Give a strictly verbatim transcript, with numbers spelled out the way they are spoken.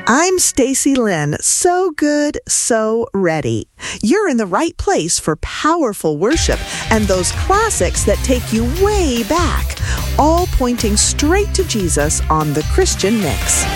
I'm Stacy Lynn. So good, so ready. You're in the right place for powerful worship and those classics that take you way back, all pointing straight to Jesus on the Christian Mix.